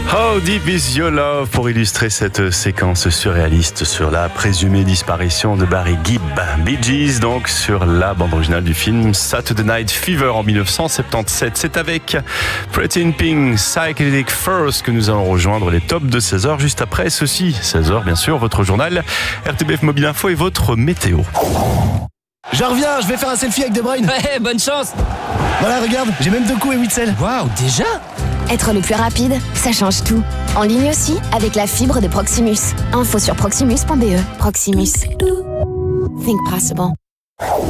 How Deep Is Your Love pour illustrer cette séquence surréaliste sur la présumée disparition de Barry Gibb. Bee Gees donc sur la bande originale du film Saturday Night Fever en 1977. C'est avec Pretty in Pink, Psychedelic First que nous allons rejoindre les tops de 16h juste après ceci. 16h bien sûr, votre journal RTBF Mobile Info et votre météo. Je reviens, je vais faire un selfie avec De Bruyne. Ouais, bonne chance. Voilà, regarde, j'ai même 2 coups et 8 selles. Waouh, déjà? Être le plus rapide, ça change tout. En ligne aussi, avec la fibre de Proximus. Info sur proximus.be. Proximus. Think possible.